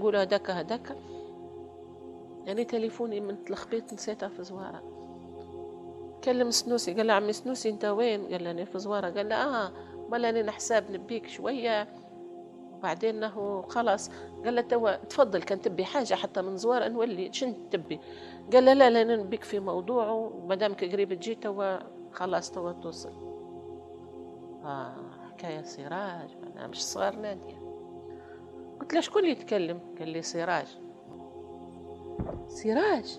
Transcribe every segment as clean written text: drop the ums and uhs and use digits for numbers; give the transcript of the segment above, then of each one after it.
يقولوا هداك يعني تليفوني من تلخبيت نسيتها في زوارة. كلم سنوسي قال له عمي سنوسي انت وين؟ قال له انا في زوارة. قال له مالا انا نحساب نبيك شوية وبعدين انه خلاص. قال له توا تفضل كان تبي حاجة حتى من زوارة نولي شنو تبي؟ قال له لا انا نبيك في موضوع ومدامك قريب تجي توا خلاص توا توصل. حكاية سراج أنا مش صغار نادية. قلت له شكون يتكلم؟ قال لي سراج. سراج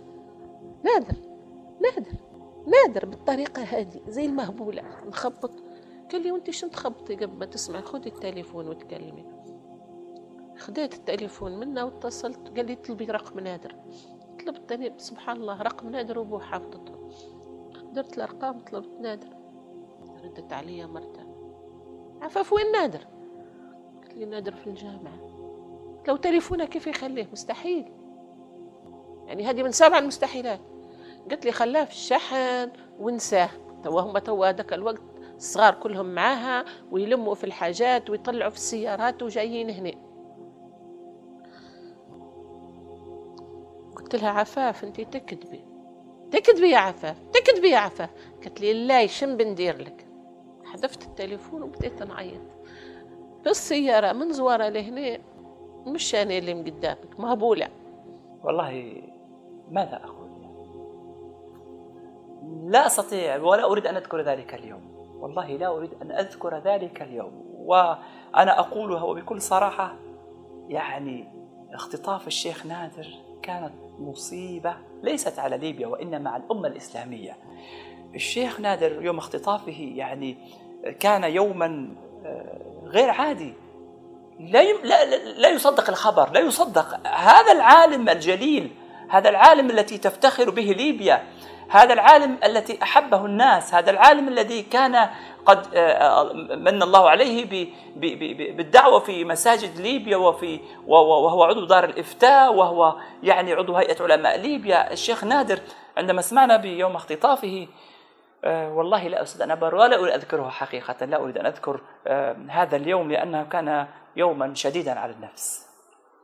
نادر بالطريقة هذه زي المهبولة نخبط. قال لي وانت شنو تخبطي قبل ما تسمعي؟ خذي التليفون وتكلمي. خديت التليفون منه واتصلت. قال لي طلبي رقم نادر. طلبت أنا سبحان الله رقم نادر وبو حافظته. درت الأرقام طلبت نادر. ردت علي مرته عفاف وين نادر؟ قلت لي نادر في الجامعة. لو تليفونه كيف يخليه؟ مستحيل يعني هذه من 7 المستحيلات. قلت لي خلاه في الشحن ونساه. توا هذاك الوقت الصغار كلهم معاها ويلموا في الحاجات ويطلعوا في السيارات وجايين هنا. قلت لها عفاف انت تكذبي يا عفاف. قلت لي لا شن بندير لك؟ حذفت التليفون وبديت نعيط في السيارة من زوارة لهنا. مش أنا اللي من قدامك مهبولة. والله ماذا أقول؟ لا أستطيع ولا أريد أن أذكر ذلك اليوم. والله لا أريد أن أذكر ذلك اليوم. وأنا أقولها وبكل صراحة يعني اختطاف الشيخ نادر كانت مصيبة ليست على ليبيا وإنما على الأمة الإسلامية. الشيخ نادر يوم اختطافه يعني كان يوما غير عادي. لا يصدق الخبر، لا يصدق. هذا العالم الجليل، هذا العالم التي تفتخر به ليبيا، هذا العالم الذي أحبه الناس، هذا العالم الذي كان قد من الله عليه بالدعوة في مساجد ليبيا وهو عضو دار الإفتاء وهو يعني عضو هيئة علماء ليبيا. الشيخ نادر عندما سمعنا بيوم اختطافه والله لا أستطيع أن أبر ولا أريد أذكره حقيقة. لا أريد أن أذكر هذا اليوم لأنه كان يوما شديدا على النفس.